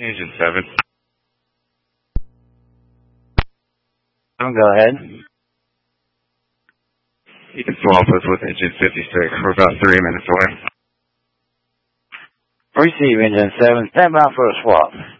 Engine 7. Go ahead. You can swap us with engine 56. We're about 3 minutes away. Receive engine 7. Stand by for a swap.